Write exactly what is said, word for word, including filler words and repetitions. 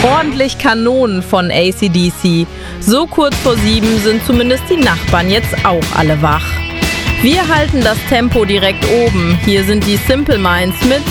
Ordentlich Kanonen von A C D C. So kurz vor sieben sind zumindest die Nachbarn jetzt auch alle wach. Wir halten das Tempo direkt oben. Hier sind die Simple Minds mit